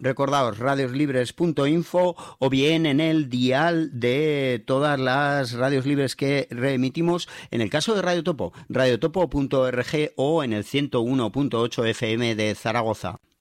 Recordaos, radioslibres.info o bien en el dial de todas las radios libres que reemitimos. En el caso de Radio Topo, radiotopo.org o en el 101.8 FM de Zaragoza.